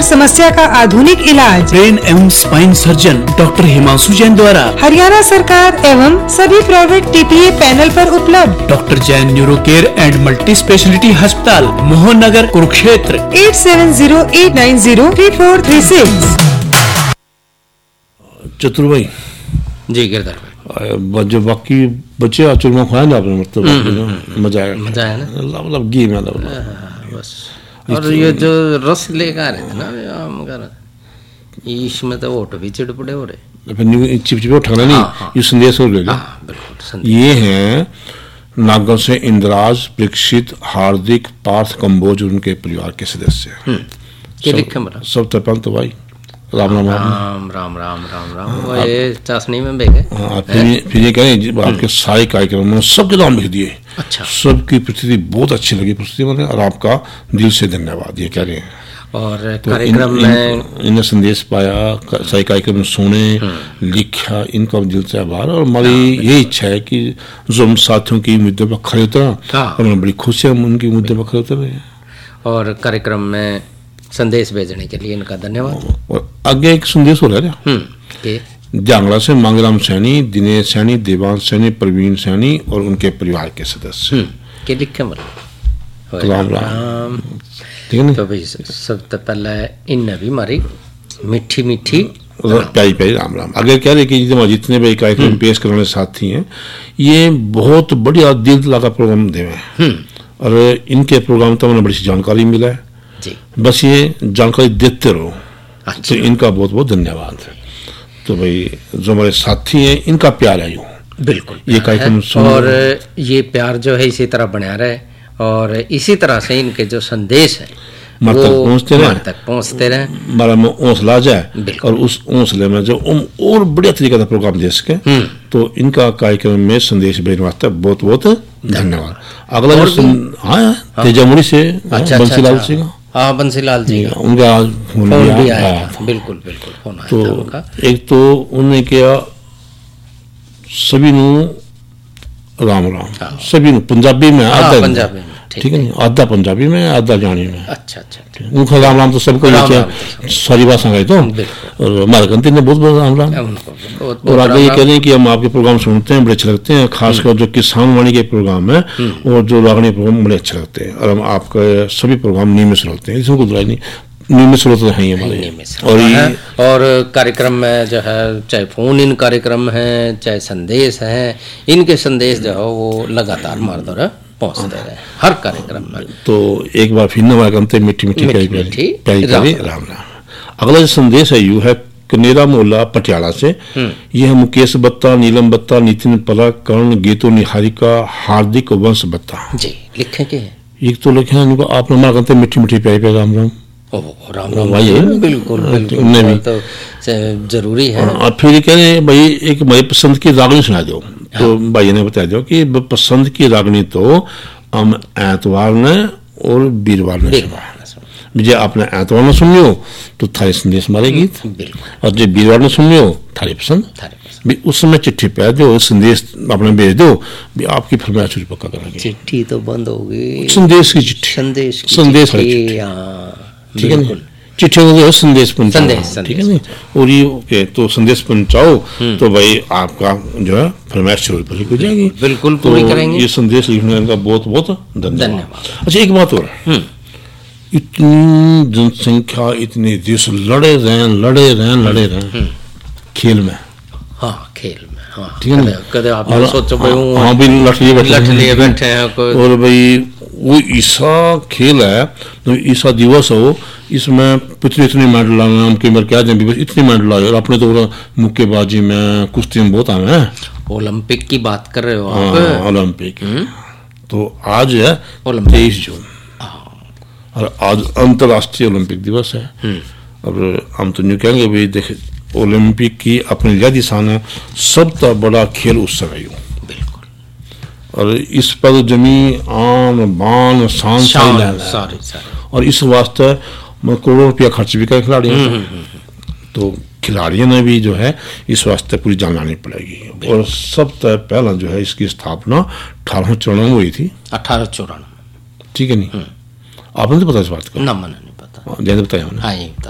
हर समस्या का आधुनिक इलाज। ब्रेन एवं spine surgeon doctor Himanshu Jain द्वारा हरियाणा सरकार एवं सभी प्राइवेट TPA पैनल पर उपलब्ध। Doctor Jain neuro care and multi speciality अस्पताल, मोहन नगर, कुरुक्षेत्र। 8708903436। चतुर भाई जी गिरधर भाई, जो बाकी बच्चे चूरमा खाया ना आपने, मतलब मजा आया ना, मतलब घी में बस। और ये जो रस लेकर आ रहे थे ना इसमें तो ओट भी चिड़पड़े हो रहे, फिर चिपचिपे उठाना नहीं। ये संदेश हो गया। बिल्कुल। ये है नागौर से इंद्राज, परीक्षित, हार्दिक, पार्थ, कंबोज, उनके परिवार के सदस्य। क्या लिखे मेरा सब तरपन तो भाई राम राम राम राम राम राम। वो ये चाशनी में बेगे। हाँ, फिर ये कहें आपके सारे कार्यक्रम में सबके नाम लिख दिए। अच्छा। सबकी प्रस्तुति बहुत अच्छी लगी प्रस्तुति मैंने, और आपका दिल से धन्यवाद ये कह रहे हैं। और तो कार्यक्रम में इन्हें संदेश पाया, सही कार्यक्रम सुने, लिखा, इनका दिल से आभार। और हमारी ये इच्छा है कि जो हम साथियों की मुद्दे पर खड़े उतरा, और हमें बड़ी खुशी है हम उनकी मुद्दे पर खड़े उतर रहे हैं। और कार्यक्रम में संदेश भेजने के लिए इनका धन्यवाद। और आगे एक संदेश हो रहा है जांगड़ा से मांगराम सैनी, दिनेश सैनी, देवांश सैनी, प्रवीण सैनी और उनके परिवार के सदस्य। के लिखे राम राम। ठीक है ना। तो भाई सबसे पहले इन भी हमारी मीठी मीठी प्यारी प्यारी राम राम। अगर कह रहे कि जितने भी कार्यक्रम पेश करने साथी हैं, ये बहुत बढ़िया दिल लगा प्रोग्राम दे हैं, और इनके प्रोग्राम तो मैंने बड़ी सी जानकारी मिला है जी। बस ये जानकारी देते रहो। अच्छा। तो इनका बहुत बहुत धन्यवाद। तो भाई जो हमारे साथी हैं इनका प्यार है यूँ। बिल्कुल ये कार्यक्रम और ये प्यार जो है इसी तरह बना रहे, और इसी तरह से इनके जो संदेश है मर तक पहुँचते रहे, हमारा में हौसला जाए, और उस हौसले में जो और बढ़िया तरीके का प्रोग्राम दे सके। तो इनका कार्यक्रम में संदेश भेजने वास्ते बहुत बहुत धन्यवाद। अगला हाँ तेजामुड़ी से बंसीलाल सिंह, हाँ बंसीलाल जी उनका फोन भी आया था। बिल्कुल फोन आया था उनका। एक तो उन्होंने किया सभी नु राम राम, सभी नु पंजाबी में, आधा पंजाबी में, ठीक है, आधा पंजाबी में आधा जानी में। अच्छा। उनका राम राम तो सबको सारी बात संगाई तो, और हमारे कंती ने बहुत बहुत राम राम। और आगे ये कह रहे हैं कि हम आपके प्रोग्राम सुनते हैं, बड़े अच्छे लगते हैं, खासकर जो किसान वाणी के प्रोग्राम है और जो रागनी प्रोग्राम बड़े अच्छे लगते हैं, और हम आपके सभी प्रोग्राम नियमित सुनते हैं, इसमें कोई बुराई नहीं, नियमित सुनते हैं ये हमारे। और कार्यक्रम में जो है चाहे फोन इन कार्यक्रम है चाहे संदेश है, इनके संदेश जो है वो लगातार हमारे द्वारा पहुंचते रहे हर कार्यक्रम में। तो एक बार फिर हमारे कंते मीठी मीठी प्यारी राम राम। अगला जो संदेश है यू है कनेरा मोहल्ला पटियाला से। यह है मुकेश बत्ता, नीलम बत्ता, नितिन पलक, कर्ण, गीतो निहारिका, हार्दिक, वंश बत्ता जी। लिखे के एक तो लिखे हैं इनको आपने हमारे कंते मीठी मीठी प्यारी राम राम। राम राम भाई, बिल्कुल तो जरूरी है। और फिर कह रहे भाई एक मेरी पसंद की रागनी सुना दो। तो भाई ने बता दो कि पसंद की रागनी तो हम एतवार ने और वीरवार ने जो आपने एतवार में सुन लियो तो थारी संदेश मारे गीत, और जो वीरवार ने सुन लियो थारी पसंद भी उस समय चिट्ठी पे दो, संदेश अपने भेज दो भी आपकी फरमाइश पक्का करेंगे। चिट्ठी तो बंद हो गई, संदेश की चिट्ठी, संदेश ठीक है ना, चिट्ठी तो संदेश पहुंचाओ, ठीक है ना। और ये ओके तो संदेश पहुंचाओ तो भाई आपका जो है फरमाइश पूरी हो जाएगी। बिल्कुल पूरी करेंगे। ये संदेश लिखने का बहुत बहुत धन्यवाद। अच्छा एक बात और, इतनी जनसंख्या, इतने देश लड़े रहे खेल में, खेल में, ठीक है ना। कदे आपने सोचो भाई हाँ भी लठ लिए बैठे हैं, और भाई वो ईसा खेल है तो ईसा दिवस हो, इसमें इतने मेडल लाए हम कई बार क्या जाए इतने मेडल लाए, और अपने तो मुक्केबाजी में, कुश्ती में बहुत आए हैं। ओलंपिक की बात कर रहे हो आप? ओलंपिक तो आज है 23 जून, और आज अंतर्राष्ट्रीय ओलंपिक दिवस है। और हम तो यूँ कहेंगे भाई देखे ओलंपिक की अपनी लिहादी शान है, सबसे बड़ा खेल उत्सव है यूँ। और इस पर जमी आन बान शान सारी, और इस वास्ते करोड़ों रुपया खर्च भी कर खिलाड़ी तो खिलाड़ियों ने भी जो है इस वास्ते पूरी जान लानी पड़ेगी। और सबसे पहला जो है इसकी स्थापना 1894 में हुई थी। 1894, ठीक है नहीं, आपने तो पता इस बात का? ना, मैंने नहीं पता, जैसे बताया।